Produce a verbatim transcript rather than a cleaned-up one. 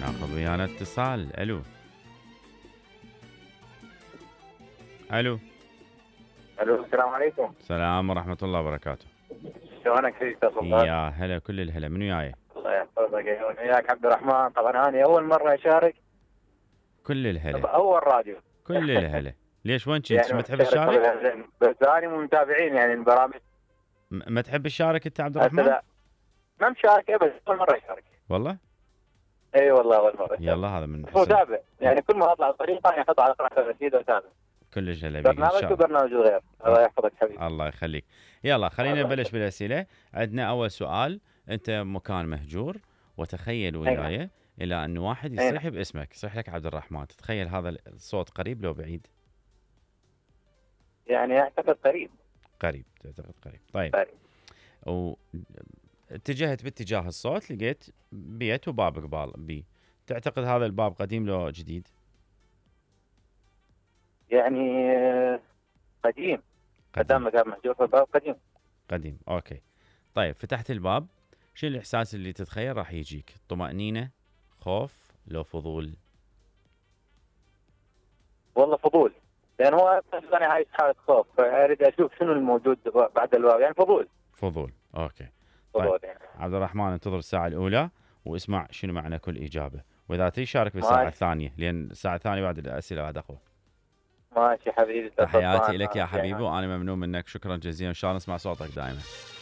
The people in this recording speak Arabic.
ناخذ ويانا اتصال. الو الو الو السلام عليكم. السلام ورحمة الله وبركاته. شلونك سيدي سلطان؟ يا هلا كل الهلا، منو وياي؟ الله يحفظك وياك عبد الرحمن. طبعا انا اول مره اشارك كل الهلا باول راديو. كل الهلا. ليش وين كنت؟ يعني ما تحب الشارك؟ طبعاً بس انا من متابعين يعني البرامج. م- ما تحب الشارك انت عبد هسه الرحمن؟ لا، ما مشارك بس اول مره اشارك. والله؟ اي والله اول مره. يلا هذا من بس حسن. متابع، يعني كل ما اطلع الطريق انا احط على قناه الرشيد واتابع كل الهلا بيك ان برنامج شاء الله. وبرنامج الغير. الله يحفظك حبيبي. الله يخليك. يلا خلينا الله نبلش يخليك. بالاسئله. عندنا اول سؤال. انت مكان مهجور وتخيل وياي الى ان واحد أي يصيح باسمك، يصيح لك عبد الرحمن، تتخيل هذا الصوت قريب لو بعيد؟ يعني اعتقد قريب. قريب، تعتقد قريب. طيب. قريب. واتجهت باتجاه الصوت، لقيت بيت وباب قبال بي، تعتقد هذا الباب قديم لو جديد؟ يعني آه، قديم. قدام مكان محجور فالباب قديم. قديم، اوكي. طيب فتحت الباب، شو الاحساس اللي تتخيل راح يجيك؟ طمأنينة، خوف، لو فضول؟ والله فضول، لان هو انا عايش حاله خوف فاريد اشوف شنو الموجود بعد الباب، يعني فضول. فضول، اوكي. فضول طيب يعني. عبد الرحمن انتظر الساعة الأولى واسمع شنو معنى كل إجابة، وإذا تريد شارك بالساعة الثانية، لأن الساعة الثانية بعد الأسئلة بعد أخوه. ماشي حبيبي. تحياتي لك يا حبيبي، وأنا ممنون منك، شكرا جزيلا، إن شاء الله نسمع صوتك دائما.